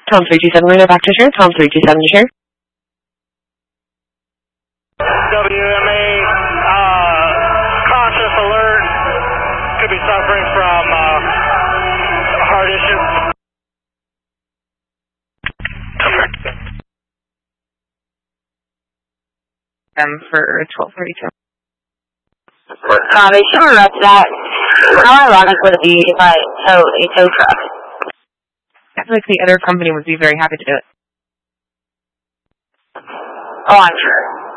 Tom 327, we go back to share. Tom 327 to share. WMA, conscious alert, could be suffering from heart issue. For 1232. They should arrest that. How ironic would it be if I tow a tow truck? I feel like the other company would be very happy to do it. Oh, I'm sure.